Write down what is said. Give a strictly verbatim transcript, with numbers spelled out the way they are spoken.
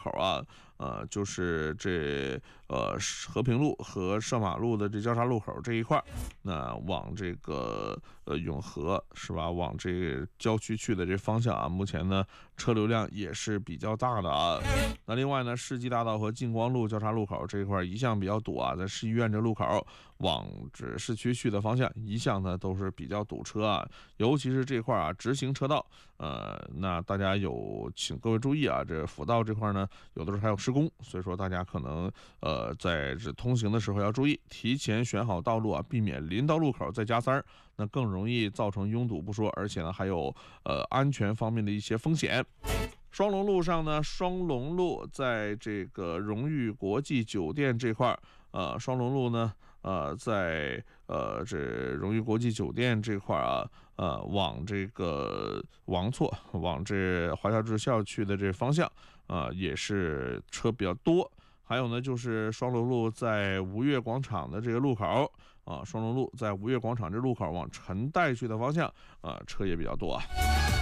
口啊，呃，就是这呃和平路和射马路的这交叉路口这一块，那往这个呃永和是吧，往这个郊区去的这方向啊，目前呢车流量也是比较大的啊。那另外呢，世纪大道和近光路交叉路口这一块一向比较堵啊，在市医院这路口往这市区去的方向一向呢都是比较堵车啊，尤其是这块啊直行车道，呃，那大家有请各位注意啊，这辅道这块呢有的时候还有施工，所以说大家可能呃在这通行的时候要注意，提前选好道路啊，避免临到路口再加塞儿，那更容易造成拥堵不说，而且呢还有呃安全方面的一些风险。双龙路上呢，双龙路在这个荣誉国际酒店这块儿，呃，双龙路呢，呃，在呃这荣誉国际酒店这块儿啊，呃，往这个王错往这华侨志校区的这方向，啊、呃，也是车比较多。还有呢，就是双龙路在吴越广场的这个路口啊，双龙路在吴越广场这路口往陈岱去的方向啊，车也比较多啊。